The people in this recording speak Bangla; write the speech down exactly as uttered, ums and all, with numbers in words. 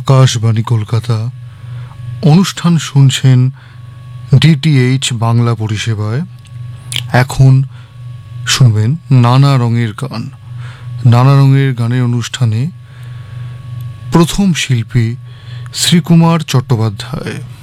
আকাশবাণী কলকাতা। অনুষ্ঠান শুনছেন ডিটিএইচ বাংলা পরিষেবায়। এখন শুনবেন নানা রঙের গান। নানা রঙের গানের অনুষ্ঠানে প্রথম শিল্পী শ্রীকুমার চট্টোপাধ্যায়।